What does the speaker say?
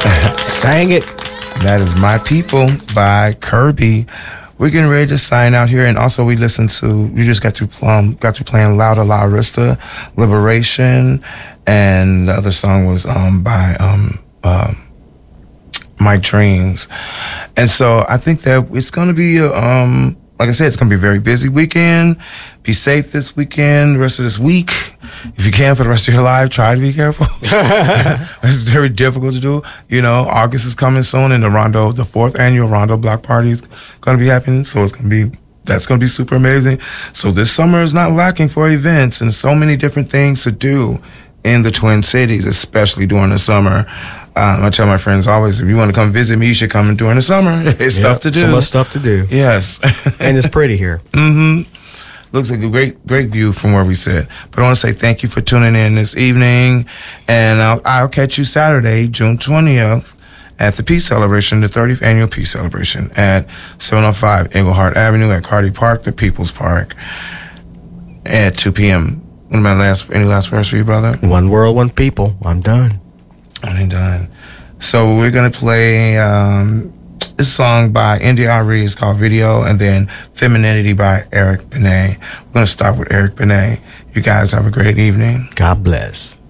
Sang it. That is My People by Kirby. We're getting ready to sign out here, and also we just got to playing Louder La Arista, Liberation, and the other song was by My Dreams. And so I think that it's going to be like I said, it's going to be a very busy weekend. Be safe this weekend, the rest of this week. If you can, for the rest of your life, try to be careful. It's very difficult to do. You know, August is coming soon, and the 4th annual Rondo Block Party is going to be happening. So that's going to be super amazing. So this summer is not lacking for events and so many different things to do in the Twin Cities, especially during the summer. I tell my friends always, if you want to come visit me, you should come during the summer. It's stuff to do. So much stuff to do. Yes. And it's pretty here. Mm-hmm. Looks like a great view from where we sit. But I want to say thank you for tuning in this evening. And I'll catch you Saturday, June 20th, at the Peace Celebration, the 30th Annual Peace Celebration at 705 Englehart Avenue at Carty Park, the People's Park, at 2 p.m. Any last words for you, brother? One world, one people. I'm done. I'm done. So we're going to play this song by India Ari. It's called Video, and then Femininity by Eric Benet. We're going to start with Eric Benet. You guys have a great evening. God bless.